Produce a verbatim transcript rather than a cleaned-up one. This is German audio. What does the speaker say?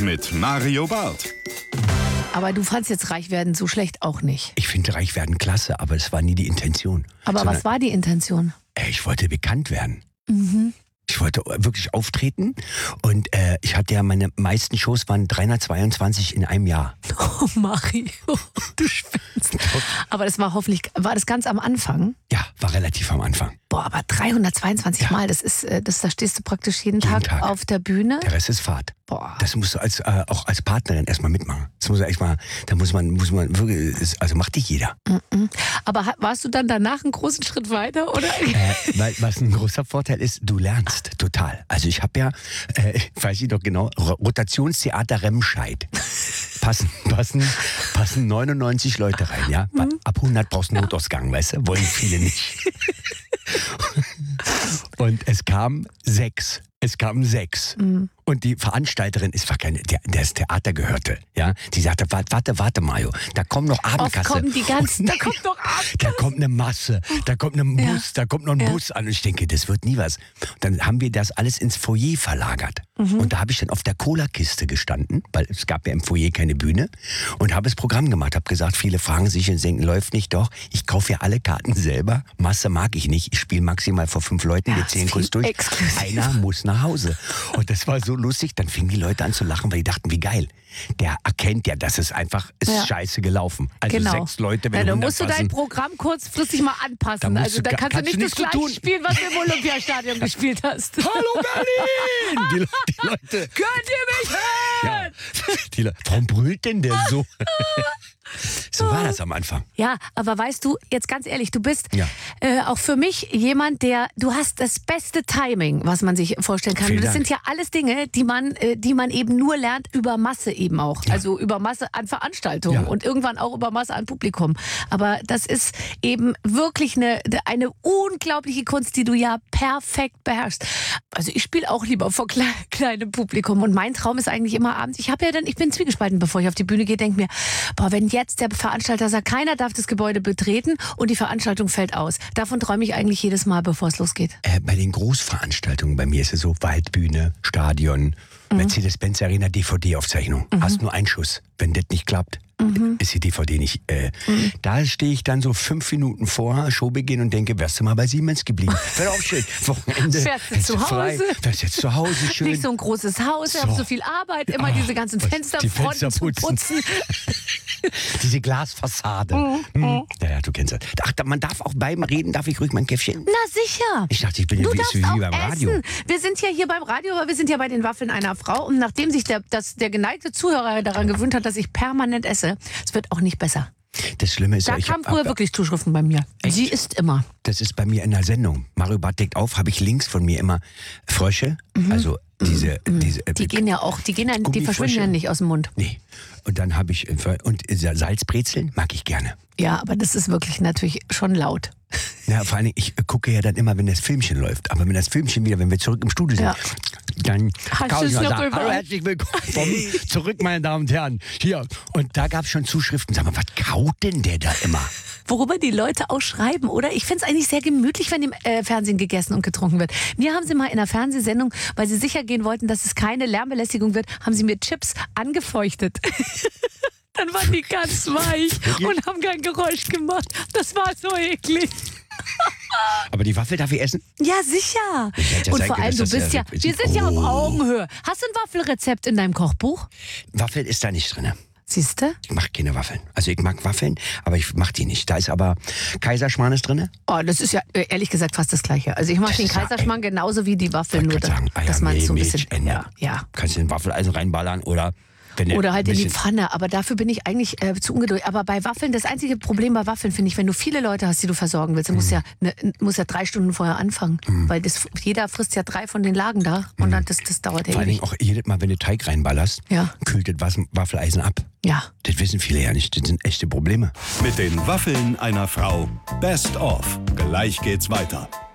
mit Mario Barth. Aber du fandst jetzt reich werden so schlecht auch nicht. Ich finde reich werden klasse, aber es war nie die Intention. Aber Sondern, was war die Intention? äh, Ich wollte bekannt werden. Mhm. Ich wollte wirklich auftreten und äh, ich hatte ja, meine meisten Shows waren dreihundertzweiundzwanzig in einem Jahr. Oh Mario, du spinnst. Aber das war hoffentlich, war das ganz am Anfang? Ja, war relativ am Anfang. Boah, aber dreihundertzweiundzwanzig Ja. Mal, das ist, äh, das, da stehst du praktisch jeden, Jeden Tag, Tag. auf der Bühne. Der Rest ist Fahrt. Boah. Das musst du als, äh, auch als Partnerin erstmal mitmachen. Das muss erstmal, da muss man, muss man wirklich, ist- also macht nicht jeder. Aber ha- warst du dann danach einen großen Schritt weiter, oder? Äh, weil, was ein großer Vorteil ist, du lernst total. Also ich habe ja, äh, weiß ich doch genau, Ro- Rotationstheater Remscheid. Passen, passen, passen neunundneunzig Leute rein, ja. Weil ab hundert brauchst du einen Notausgang, weißt du? Wollen viele nicht. Und es kamen sechs. Es kamen sechs. Und die Veranstalterin, es war keine, der, der das Theater gehörte, ja. Die sagte, warte, warte, warte, Mario, da kommen noch Oft Abendkasse. kommen die ganzen, Und- da kommt noch ab. Da kommt eine Masse, da kommt ein Ja. Bus, da kommt noch ein Ja. Bus an. Und ich denke, das wird nie was. Und dann haben wir das alles ins Foyer verlagert. Mhm. Und da habe ich dann auf der Cola-Kiste gestanden, weil es gab ja im Foyer keine Bühne. Und habe das Programm gemacht, habe gesagt, viele fragen sich und denken, läuft nicht doch. Ich kaufe ja alle Karten selber. Masse mag ich nicht. Ich spiele maximal vor fünf Leuten, Ja, wir ist zählen viel kurz durch. exklusiver. Einer muss nach Hause. Und das war so lustig. Dann fingen die Leute an zu lachen, weil die dachten, wie geil. Der erkennt ja, dass es einfach ist Ja. scheiße gelaufen. Also Genau. sechs Leute, wenn ja, dann hundert musst du dein passen. Programm kurzfristig mal anpassen. Da musst also du da ga- kannst du kannst nicht du das nichts zu gleiche tun. spielen, was du im Olympiastadion gespielt hast. Hallo Berlin! Die, Le- die Leute. Könnt ihr mich Ja. hören? Die Le Warum brüllt denn der so? So war das am Anfang. Ja, aber weißt du, jetzt ganz ehrlich, du bist Ja. äh, auch für mich jemand, der, du hast das beste Timing, was man sich vorstellen kann. Vielen das Dank. sind ja alles Dinge, die man, äh, die man eben nur lernt über Masse eben auch. Also über Masse an Veranstaltungen Ja. und irgendwann auch über Masse an Publikum. Aber das ist eben wirklich eine, eine unglaubliche Kunst, die du ja perfekt beherrschst. Also ich spiele auch lieber vor kle kleinem Publikum und mein Traum ist eigentlich immer abends. Ich habe ja dann, ich bin zwiegespalten, bevor ich auf die Bühne gehe, denke mir, boah, wenn jetzt der Veranstalter sagt, keiner darf das Gebäude betreten und die Veranstaltung fällt aus. Davon träume ich eigentlich jedes Mal, bevor es losgeht. Äh, bei den Großveranstaltungen, bei mir ist es so Waldbühne, Stadion, Mercedes-Benz Arena, D V D-Aufzeichnung. Hast nur einen Schuss. Wenn das nicht klappt, ist die D V D nicht. Äh, Da stehe ich dann so fünf Minuten vor Showbeginn und denke, wärst du mal bei Siemens geblieben. Wäre auch schön. Wochenende. Fährst du hättest zu frei, Hause? Wärst jetzt zu Hause schön. Nicht so ein großes Haus, ich habe So. so viel Arbeit, immer Ah, diese ganzen was- Fensterfronten die Fenster zu putzen. Diese Glasfassade. Mhm. Hm. Ja, ja, du kennst das. Ach, da- man darf auch beim Reden, darf ich ruhig mein Käffchen? Na sicher. Ich dachte, ich bin ja Du wie, darfst wie auch beim Radio. essen. Wir sind ja hier beim Radio, aber wir sind ja bei den Waffeln einer Frau. Und nachdem sich der, das, der geneigte Zuhörer daran gewöhnt hat, dass ich permanent esse, es wird auch nicht besser. Das Schlimme ist Da ja, ich kamen hab- früher wirklich Zuschriften bei mir. Echt? Sie isst immer. das ist bei mir in der Sendung. Mario Barth deckt auf, habe ich links von mir immer Frösche. Also diese, diese äh, Die gehen ja auch, die, gehen ja, die Gummifrösche. verschwinden ja nicht aus dem Mund. Nee. Und dann habe ich, äh, und äh, Salzbrezeln mag ich gerne. Ja, aber das ist wirklich natürlich schon laut. Ja, vor allen Dingen, ich äh, gucke ja dann immer, wenn das Filmchen läuft. Aber wenn das Filmchen wieder, wenn wir zurück im Studio sind, Ja. dann Hast kann ich du's mal noch sagen, über- hallo, herzlich willkommen zurück, meine Damen und Herren. Hier. Und da gab es schon Zuschriften. Sag mal, was kaut denn der da immer? Worüber die Leute auch schreiben, oder? Ich finde es eigentlich sehr gemütlich, wenn im äh, Fernsehen gegessen und getrunken wird. Mir haben sie mal in einer Fernsehsendung, weil sie sicher gehen wollten, dass es keine Lärmbelästigung wird, haben sie mir Chips angefeuchtet. Dann waren die ganz weich und haben kein Geräusch gemacht. Das war so eklig. Aber die Waffel darf ich essen? Ja, sicher. hätte ja Und sein vor können, allem, du dass das bist ja, ja- wir sind ja auf Oh. Augenhöhe. Hast du ein Waffelrezept in deinem Kochbuch? Waffel ist da nicht drin. Siehst du? Ich mache keine Waffeln. Also ich mag Waffeln, aber ich mache die nicht. Da ist aber Kaiserschmarrn ist drin. Oh, das ist ja äh, ehrlich gesagt fast das Gleiche. Also ich mache Das den ist ja, Kaiserschmarrn genauso wie die Waffeln, nur Wollte da, gerade sagen, dass man Eier, so ein Mehl, bisschen, Milch, Ende. ja, ja. Kannst du den Waffeleisen reinballern oder wenn der Oder halt in die bisschen- Pfanne, aber dafür bin ich eigentlich äh, zu ungeduldig. Aber bei Waffeln, das einzige Problem bei Waffeln finde ich, wenn du viele Leute hast, die du versorgen willst, dann musst du ja, ne, musst ja drei Stunden vorher anfangen. Weil das, jeder frisst ja drei von den Lagen da und dann das, das dauert ja Vor allen ewig. Dingen auch jedes Mal, wenn du Teig reinballerst, Ja. kühlt das Was- Waffeleisen ab. Ja. Das wissen viele ja nicht. Das sind echte Probleme. Mit den Waffeln einer Frau. Best of. Gleich geht's weiter.